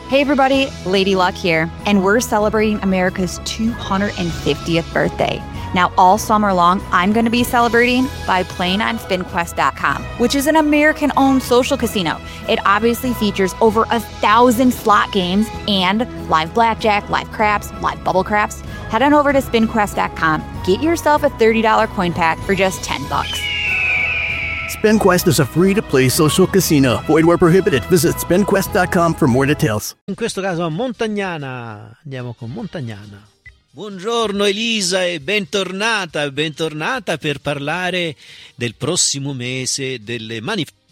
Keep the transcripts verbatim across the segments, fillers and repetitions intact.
Hey everybody, Lady Luck here, and we're celebrating America's two hundred fiftieth birthday. Now, all summer long, I'm going to be celebrating by playing on spin quest dot com, which is an American-owned social casino. It obviously features over a thousand slot games and live blackjack, live craps, live bubble craps. Head on over to spin quest dot com, get yourself a thirty dollars coin pack for just ten bucks. SpinQuest is a free-to-play social casino. Void where prohibited. Visit spin quest dot com for more details. In questo caso a Montagnana. Andiamo con Montagnana. Buongiorno Elisa e bentornata, bentornata per parlare del prossimo mese, delle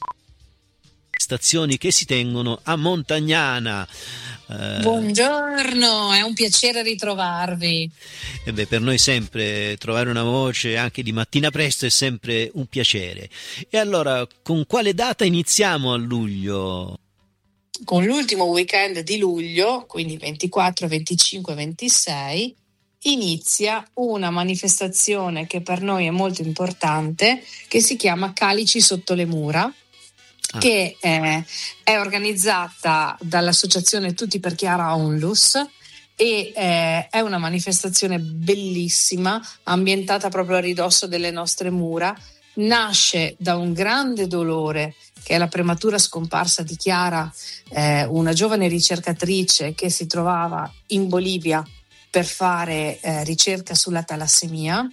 manifestazioni che si tengono a Montagnana. Uh, Buongiorno, è un piacere ritrovarvi. E beh, per noi sempre trovare una voce anche di mattina presto è sempre un piacere. E allora, con quale data iniziamo a luglio? Con l'ultimo weekend di luglio, quindi ventiquattro, venticinque, ventisei, inizia una manifestazione che per noi è molto importante, che si chiama Calici sotto le mura. Ah. Che è, è organizzata dall'associazione Tutti per Chiara Onlus e eh, è una manifestazione bellissima, ambientata proprio a ridosso delle nostre mura. Nasce da un grande dolore che è la prematura scomparsa di Chiara, eh, una giovane ricercatrice che si trovava in Bolivia per fare eh, ricerca sulla talassemia.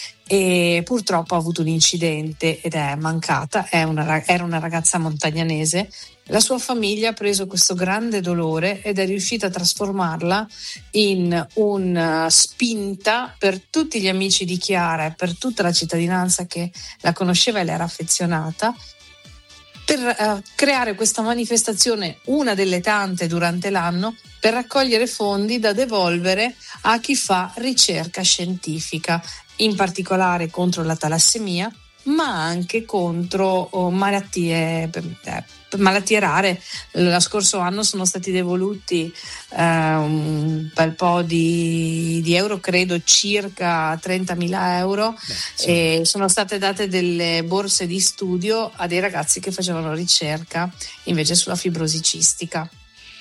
E purtroppo ha avuto un incidente ed è mancata, è una, era una ragazza montagnanese. La sua famiglia ha preso questo grande dolore ed è riuscita a trasformarla in una spinta per tutti gli amici di Chiara e per tutta la cittadinanza che la conosceva e le era affezionata, per uh, creare questa manifestazione, una delle tante durante l'anno, per raccogliere fondi da devolvere a chi fa ricerca scientifica, in particolare contro la talassemia, ma anche contro oh, malattie, eh, malattie rare. Lo scorso anno sono stati devoluti eh, un bel po' di, di euro, credo circa trentamila euro. Beh, sì. E sono state date delle borse di studio a dei ragazzi che facevano ricerca invece sulla fibrosi cistica.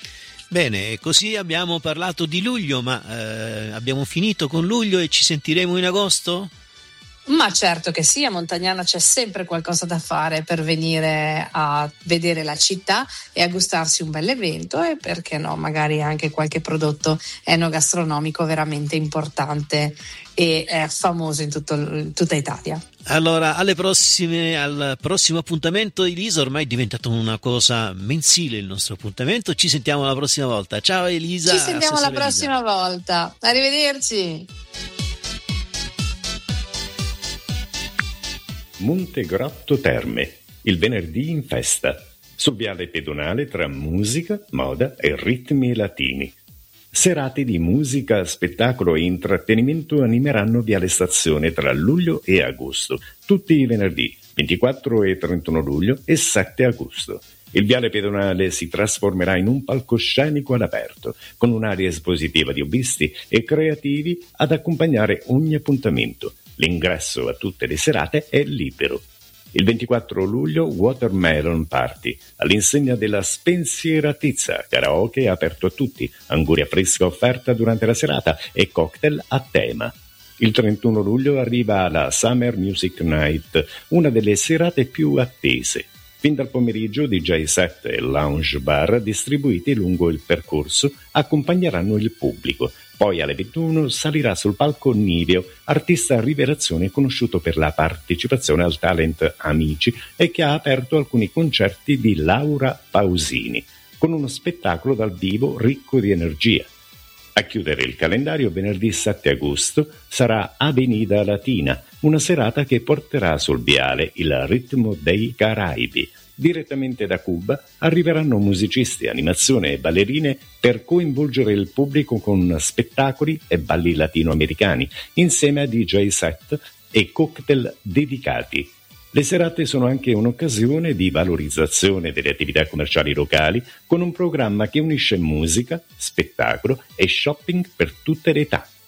Bene, così abbiamo parlato di luglio, ma eh, abbiamo finito con luglio e ci sentiremo in agosto? Ma certo che sì, a Montagnana c'è sempre qualcosa da fare per venire a vedere la città e a gustarsi un bel evento e perché no, magari anche qualche prodotto enogastronomico veramente importante e eh, famoso in, tutto, in tutta Italia. Allora, alle prossime, al prossimo appuntamento, Elisa, ormai è diventato una cosa mensile il nostro appuntamento, ci sentiamo la prossima volta. Ciao Elisa. Ci sentiamo la prossima Elisa. volta, arrivederci. Montegrotto Terme, il venerdì in festa, sul viale pedonale tra musica, moda e ritmi latini. Serate di musica, spettacolo e intrattenimento animeranno Viale Stazione tra luglio e agosto, tutti i venerdì, ventiquattro e trentuno luglio e sette agosto. Il viale pedonale si trasformerà in un palcoscenico all'aperto, con un'area espositiva di hobbisti e creativi ad accompagnare ogni appuntamento. L'ingresso a tutte le serate è libero. Il ventiquattro luglio Watermelon Party, all'insegna della spensieratezza, karaoke aperto a tutti, anguria fresca offerta durante la serata e cocktail a tema. Il trentuno luglio arriva la Summer Music Night, una delle serate più attese. Fin dal pomeriggio D J set e lounge bar distribuiti lungo il percorso accompagneranno il pubblico. Poi alle ventuno salirà sul palco Niveo, artista a rivelazione conosciuto per la partecipazione al talent Amici e che ha aperto alcuni concerti di Laura Pausini, con uno spettacolo dal vivo ricco di energia. A chiudere il calendario venerdì sette agosto sarà Avenida Latina, una serata che porterà sul viale il ritmo dei Caraibi. Direttamente da Cuba arriveranno musicisti, animazione e ballerine per coinvolgere il pubblico con spettacoli e balli latinoamericani, insieme a D J set e cocktail dedicati. Le serate sono anche un'occasione di valorizzazione delle attività commerciali locali, con un programma che unisce musica, spettacolo e shopping per tutte le età.